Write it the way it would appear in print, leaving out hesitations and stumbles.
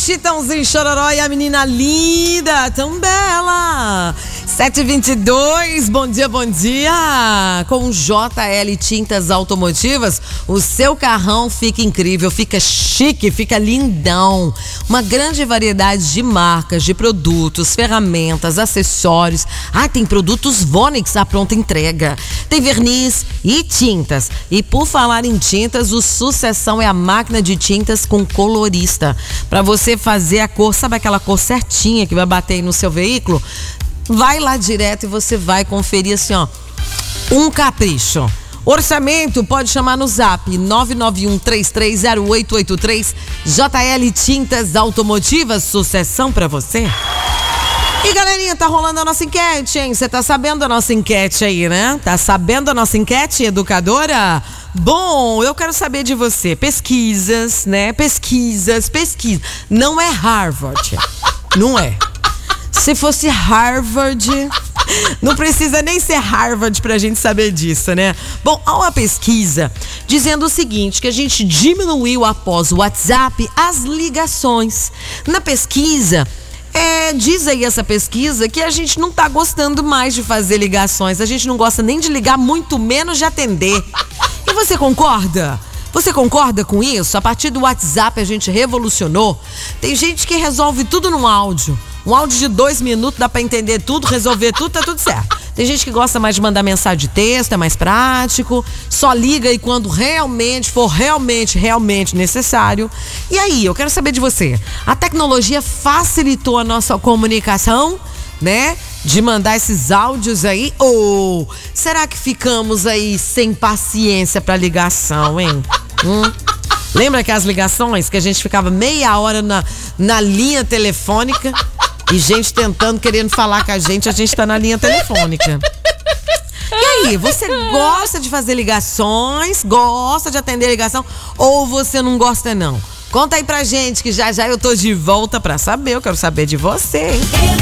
Chitãozinho Chororó e a menina linda, tão bela. 7h22, bom dia, bom dia. Com JL Tintas Automotivas, o seu carrão fica incrível, fica chique, fica lindão. Uma grande variedade de marcas, de produtos, ferramentas, acessórios. Tem produtos Vonix à pronta entrega. Tem verniz e tintas. E por falar em tintas, o Sucessão é a máquina de tintas com colorista. Para você fazer a cor, sabe aquela cor certinha que vai bater aí no seu veículo? Vai lá direto e você vai conferir assim, ó, um capricho. Orçamento, pode chamar no zap 991330883. JL Tintas Automotivas, Sucessão pra você. E galerinha, tá rolando a nossa enquete, hein? Você tá sabendo a nossa enquete aí, né? Tá sabendo a nossa enquete, educadora? Bom, eu quero saber de você. Pesquisas, né? Pesquisas. Não é Harvard. Não é. Se fosse Harvard, não precisa nem ser Harvard pra gente saber disso, né? Bom, há uma pesquisa dizendo o seguinte, que a gente diminuiu após o WhatsApp as ligações. Na pesquisa, diz aí essa pesquisa que a gente não tá gostando mais de fazer ligações. A gente não gosta nem de ligar, muito menos de atender. E você concorda? Você concorda com isso? A partir do WhatsApp a gente revolucionou. Tem gente que resolve tudo num áudio. Um áudio de 2 minutos, dá pra entender tudo, resolver tudo, tá tudo certo. Tem gente que gosta mais de mandar mensagem de texto, é mais prático. Só liga aí quando realmente for realmente necessário. E aí, eu quero saber de você. A tecnologia facilitou a nossa comunicação, né? De mandar esses áudios aí? Ou será que ficamos aí sem paciência pra ligação, hein? Lembra aquelas ligações que a gente ficava meia hora na linha telefônica e gente querendo falar com a gente tá na linha telefônica. E aí, você gosta de fazer ligações? Gosta de atender ligação? Ou você não gosta não? Conta aí pra gente que já eu tô de volta pra saber, eu quero saber de você, hein?